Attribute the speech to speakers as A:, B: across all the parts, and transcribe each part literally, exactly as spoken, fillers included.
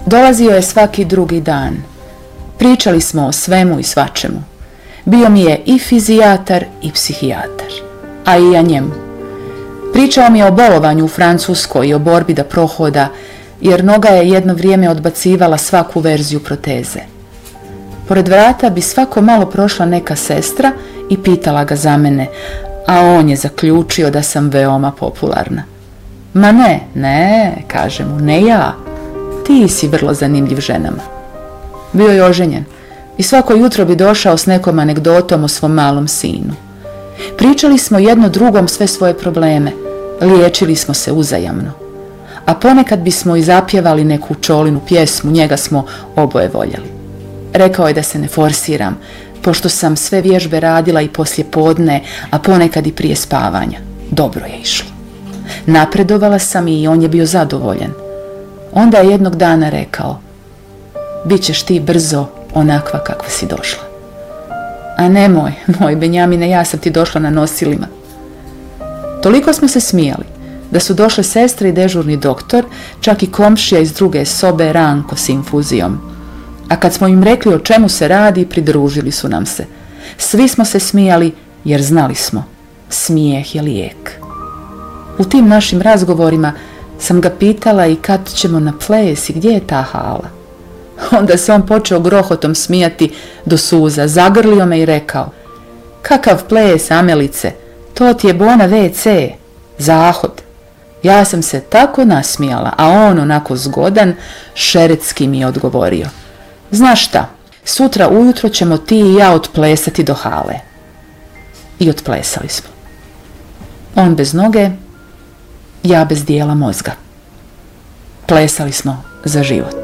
A: Dolazio je svaki drugi dan. Pričali smo o svemu i svačemu. Bio mi je i fizijatar i psihijatar, a i ja njemu. Pričao mi je o bolovanju u Francuskoj i o borbi da prohoda, jer noga je jedno vrijeme odbacivala svaku verziju proteze. Pored vrata bi svako malo prošla neka sestra i pitala ga za mene, a on je zaključio da sam veoma popularna. Ma ne, ne, kaže mu, ne ja. Ti si vrlo zanimljiv ženama. Bio je oženjen i svako jutro bi došao s nekom anegdotom o svom malom sinu. Pričali smo jedno drugom sve svoje probleme, liječili smo se uzajamno. A ponekad bismo i zapjevali neku Čolinu pjesmu, njega smo oboje voljeli. Rekao je da se ne forsiram, pošto sam sve vježbe radila i poslije podne, a ponekad i prije spavanja. Dobro je išlo. Napredovala sam i on je bio zadovoljan. Onda je jednog dana rekao, bit ćeš ti brzo onakva kakva si došla. A nemoj, moj Benjamine, ja sam ti došla na nosilima. Toliko smo se smijali da su došle sestre i dežurni doktor, čak i komšija iz druge sobe Ranko s infuzijom. A kad smo im rekli o čemu se radi, pridružili su nam se. Svi smo se smijali jer znali smo, smijeh je lijek. U tim našim razgovorima sam ga pitala i kad ćemo na ples i gdje je ta hala. Onda se on počeo grohotom smijati do suza, zagrlio me i rekao, kakav ples, Amelice, to ti je bona ve ce, zahod. Ja sam se tako nasmijala, a on onako zgodan, šeretski mi je odgovorio, znaš šta, sutra ujutro ćemo ti i ja otplesati do hale. I otplesali smo. On bez noge, ja bez dijela mozga. Plesali smo za život.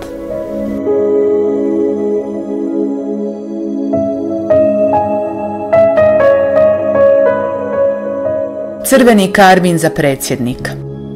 A: Crveni karmin za predsjednika.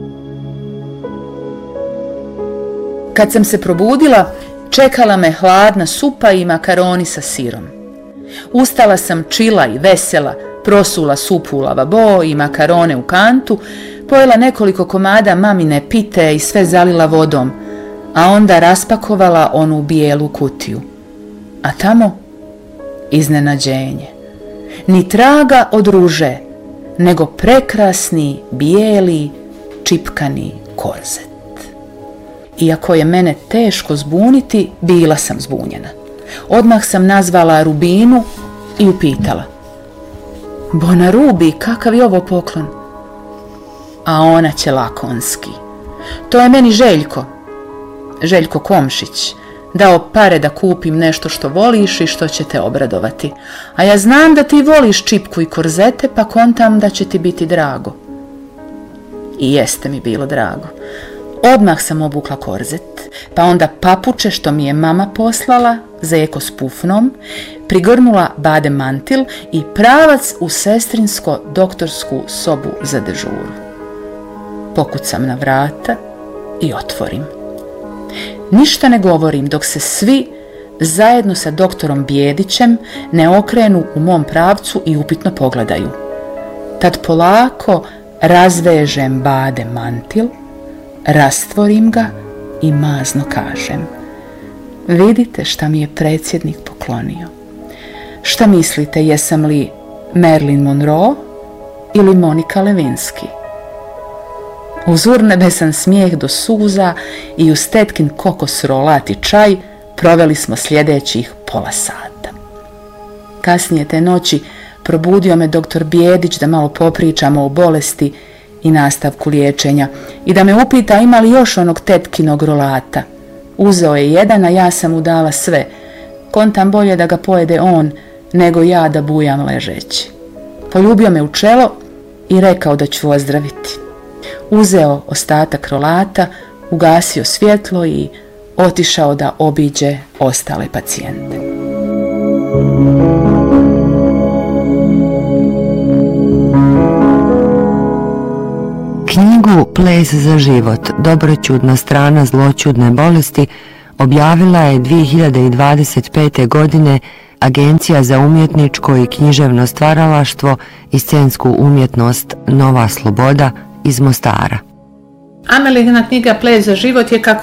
A: Kad sam se probudila, čekala me hladna supa i makaroni sa sirom. Ustala sam čila i vesela, prosula supu u lavabo i makarone u kantu, pojela nekoliko komada mamine pite i sve zalila vodom, a onda raspakovala onu bijelu kutiju. A tamo iznenađenje. Ni traga od ruže, nego prekrasni, bijeli, čipkani korzet. Iako je mene teško zbuniti, bila sam zbunjena. Odmah sam nazvala Rubinu i upitala, Bona Rubi, kakav je ovo poklon? A ona će lakonski, to je meni Željko, Željko Komšić, dao pare da kupim nešto što voliš i što će te obradovati. A ja znam da ti voliš čipku i korzete, pa kontam da će ti biti drago. I jeste mi bilo drago. Odmah sam obukla korzet, pa onda papuče što mi je mama poslala, zeko s pufnom, prigrnula bade mantil i pravac u sestrinsko doktorsku sobu za dežuru. Pokucam na vrata i otvorim. Ništa ne govorim dok se svi, zajedno sa doktorom Bijedićem, ne okrenu u mom pravcu i upitno pogledaju. Tad polako razvežem bade mantil, rastvorim ga i mazno kažem, vidite šta mi je predsjednik poklonio. Šta mislite, jesam li Marilyn Monroe ili Monika Lewinsky? Uz urnebesan smijeh do suza i uz tetkin kokos rolat i čaj proveli smo sljedećih pola sata. Kasnije te noći probudio me doktor Bijedić da malo popričamo o bolesti i nastavku liječenja i da me upita ima li još onog tetkinog rolata. Uzeo je jedan, a ja sam mu dala sve. Kontam bolje da ga pojede on nego ja da bujam ležeći. Poljubio me u čelo i rekao da ću ozdraviti. Uzeo ostatak rolata, ugasio svjetlo i otišao da obiđe ostale pacijente.
B: Knjigu Ples za život, dobroćudna strana zloćudne bolesti objavila je dvije hiljade dvadeset pete. godine Agencija za umjetničko i književno stvaralaštvo i scensku umjetnost Nova Sloboda iz Mostara.
C: Amelina knjiga Ples za život je, kako